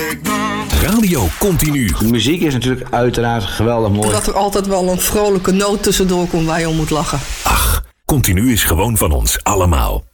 Radio Continu. De muziek is natuurlijk uiteraard geweldig mooi. Dat er altijd wel een vrolijke noot tussendoor komt waar je om moet lachen. Ach, Continu is gewoon van ons allemaal.